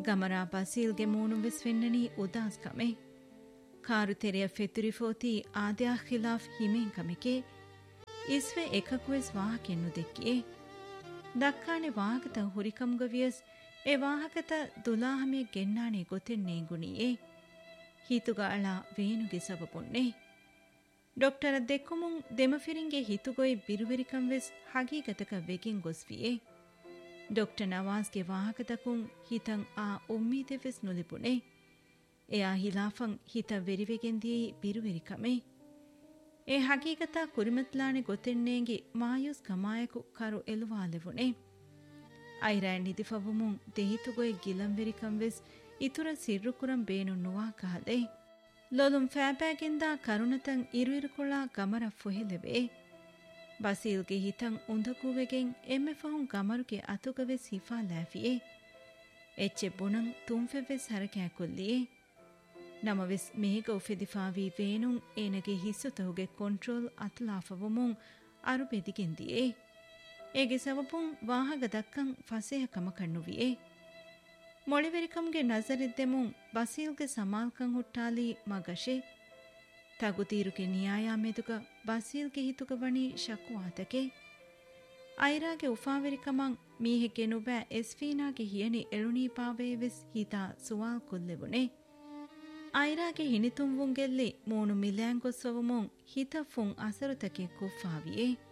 ಗಮರಾ ಬಸೀಲ್ಗೆ moon ವಿಸ್ವೆನ್ನನಿ Udhas ಕಮೆ car ತೆರೆಯ ಫೆತುರಿಫೋತಿ ಆದ್ಯಾ ಖಿಲಾಫ್ ಹಿಮೇನ್ ಕಮೆಕೆ ಇಸ್ವೆ ಎಕಕುವೆಸ್ ವಾಹಕೆನ್ನು ದೆಕ್ಕಿಯೆ ದಕ್ಕಾಣೆ ವಾಹಕತ ಹುರಿಕಂಗವಿಯಸ್ A ವಾಹಕತ ದುಲಾಹಮೆ ಗೆನ್ನಾಣೆ ಗೊತೆನ್ನೇ ಗುಣಿಯೆ ಹಿತುಗಾಳ ವೇನುಗೆ ಸಬಪುಣ್ಣೆ doctor ದೆಕ್ಕುಮುಂ ದೆಮಫಿರಿಂಗೆ ಹಿತುಗೊಯ್ ಬಿರುವೆರಿಕಂವೆಸ್ ಹಗೀಗತಕ ವೆಗಿನ್ ಗೊಸ್ವಿಯೆ doctor ನವಾಜ್ಗೆ ವಾಹಕತಕುಂ ಹಿತಂ ಆ ಉಮ್ಮೀದೆವೆಸ್ ನುಲಿಪುಣೆ ಎಯಾ ಹಿಲಾಫಂ ಹಿತ ವೆರಿವೆಗೆಂದಿಯೇ ಬಿರುವೆರಿಕಮೆ ಎ ಹಗೀಗತ ಕುರಿಮತ್ಲಾಣೆ ಗೊತೆನ್ನೇಂಗೆ ಮಾಯೂಸ್ ಕಮಾಯಕು ಕರು ಎಲುವಾಲೆವುಣೆ ಐರಾಯ್ ನಿದಿಫವುಮುಂ ದೆಹಿತುಗೊಯ್ ಗಿಲಂವೆರಿಕಂವೆಸ್ ಇತುರ ಸಿರ್ರುಕುರಂ ಬೇನು ನುವಾ ಕಹದೆ ಲೊಲುಂ ಫෑಬෑಗಿಂದ ಕರುಣತಂ ಇರುಯಿರುಕೊಳ ಗಮರ ಫೊಹೆಲೆವೆ ಬಸೀಲ್ಗೆ ಹಿತಂ ಉಂದಕೂವೆಗೆಂ ಎಮ್ಮೆ ಫಹುಂ ಗಮರುಗೆ ಅತುಗವೆಸ್ ಹಿಫಾ ಲಾಫಿಯೆ ಎಚ್ಚೆ ಬುಣಂ ತುಂಫೆವೆಸ್ ಹರಕ್ಯಾ ಕೊಲ್ಲಿಯೆ ನಮವೆಸ್ ಮೇಗ ಉಫೆದಿಫಾವಿ ವೇನುಂ ಏನಗೆ ಹಿಸ್ಸುತಹುಗೆ ಕಂಟ್ರೋಲ್ ಅತುಲಾಫವುಮುಂ ಅರುಬೆದಿಗೆಂದಿಯೆ ಏಗೆ ಸವಪುಂ ವಾಹಗ ದಕ್ಕಂ ಫಸೇಹ ಕಮಕಣ್ಣುವಿಯೆ ಮೊಳಿವೆರಿಕಂಗೆ ನಜರಿದ್ದೆಮುಂ ಬಸೀಲ್ಗೆ ಸಮಾಲ್ಕಂ ಹುಟ್ಟಾಲಿ ಮಗಶೆ ತಗುತೀರುಗೆ ನಿಯಾಯ ಮೆದುಗ ಬಸೀಲ್ಗೆ ಹಿತುಗ ವಣಿ ಶಕುವಾತಕೆ ಐರಾಗೆ ಉಫಾವೆರಿಕಮಂ ಮೀಹೆಗೆ ನುಬෑ ಎಸ್ಫೀನಾಗೆ ಹಿಯನಿ ಎಳುನೀಪಾವೇವೆಸ್ ಹಿತಾ ಸುವಾಲ್ ಕೊಲ್ಲೆವುಣೆ ಐರಾಗೆ ಹಿನಿತುಂವುಂಗೆಲ್ಲಿ ಮೂನು ಮಿಲ್ಯಾಂಗೊಸ್ವವುಮುಂ ಹಿತಫುಂ ಅಸರುತಕೆ ಕುಫ್ಫಾವಿಯೆ